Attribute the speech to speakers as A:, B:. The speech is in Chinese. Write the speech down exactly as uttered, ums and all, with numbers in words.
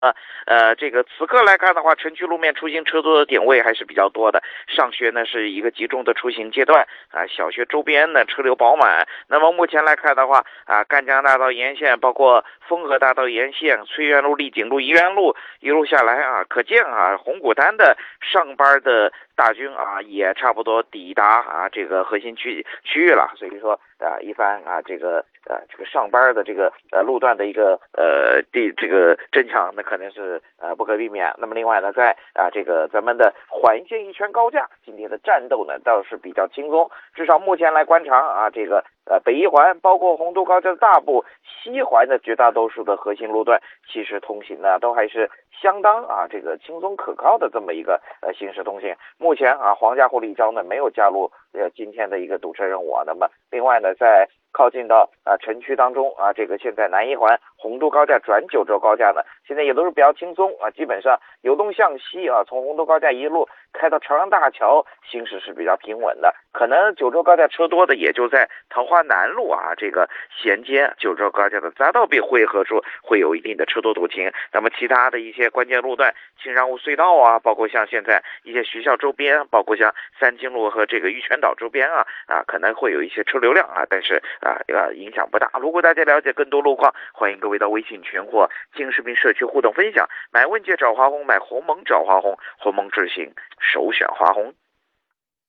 A: 啊，呃，这个此刻来看的话，城区路面出行车多的点位还是比较多的。上学呢是一个集中的出行阶段啊，小学周边呢车流饱满。那么目前来看的话啊，赣江大道沿线，包括丰河大道沿线、崔园路、丽景路、怡园路一路下来啊，可见啊，红谷滩的上班的大军啊，也差不多抵达啊这个核心区区域了。所以说啊，一番啊这个呃这个上班的这个呃路段的一个呃地这个争抢，那可能是呃不可避免。那么另外呢，在啊这个咱们的环线一圈高架今天的战斗呢倒是比较轻松，至少目前来观察啊这个呃北一环包括洪都高架的大部、西环的绝大多数的核心路段，其实通行呢都还是相当啊这个轻松可靠的这么一个呃行驶通行。目前啊黄家湖立交呢没有加入呃今天的一个堵车任务啊。那么另外呢，在靠近到啊城区当中啊，这个现在南一环洪都高架转九州高架呢，现在也都是比较轻松啊，基本上由东向西啊，从洪都高架一路开到朝阳大桥，行驶是比较平稳的。可能九州高架车多的也就在桃花南路啊，这个衔接九州高架的匝道被汇合处会有一定的车多堵情。那么其他的一些关键路段，庆尚路隧道啊，包括像现在一些学校周边，包括像三清路和这个玉泉岛周边啊啊，可能会有一些车流量啊，但是啊呃影响不大。如果大家了解更多路况，欢迎各位到微信群或金视频社区互动分享。买问界找华虹，买鸿蒙找华虹，鸿蒙智行首选华虹。